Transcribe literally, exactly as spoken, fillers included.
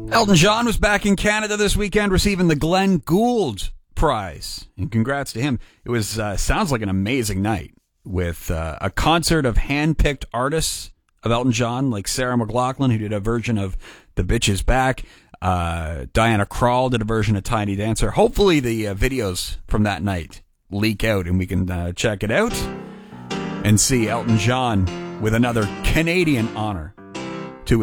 Elton John was back in Canada this weekend receiving the Glenn Gould Prize. And congrats to him. It was uh, sounds like an amazing night with uh, a concert of hand-picked artists of Elton John, like Sarah McLachlan, who did a version of The Bitch Is Back. Uh, Diana Krall did a version of Tiny Dancer. Hopefully the uh, videos from that night leak out and we can uh, check it out and see Elton John with another Canadian honor.